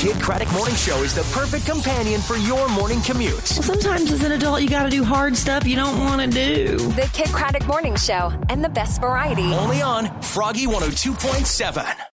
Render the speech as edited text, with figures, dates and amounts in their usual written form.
Kid Craddock Morning Show is the perfect companion for your morning commute. Well, sometimes as an adult, you got to do hard stuff you don't want to do. The Kid Craddock Morning Show and the best variety. Only on Froggy 102.7.